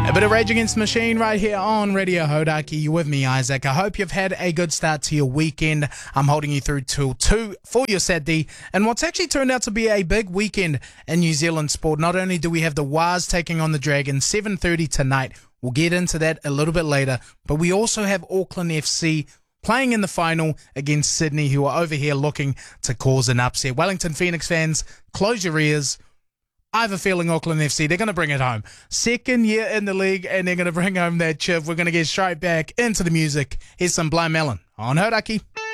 A bit of Rage Against the Machine right here on Radio Hodaki. You with me, Isaac. I hope you've had a good start to your weekend. I'm holding you through till 2 for your Saturday. And what's actually turned out to be a big weekend in New Zealand sport. Not only do we have the Wars taking on the Dragons, 7:30 tonight. We'll get into that a little bit later. But we also have Auckland FC playing in the final against Sydney, who are over here looking to cause an upset. Wellington Phoenix fans, close your ears. I have a feeling Auckland FC, they're going to bring it home. Second year in the league, and they're going to bring home that chip. We're going to get straight back into the music. Here's some Blind Melon on Hodaki.